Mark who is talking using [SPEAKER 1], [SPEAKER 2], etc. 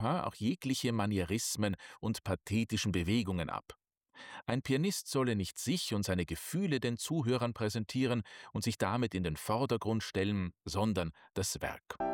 [SPEAKER 1] auch jegliche Manierismen und pathetischen Bewegungen ab. Ein Pianist solle nicht sich und seine Gefühle den Zuhörern präsentieren und sich damit in den Vordergrund stellen, sondern das Werk.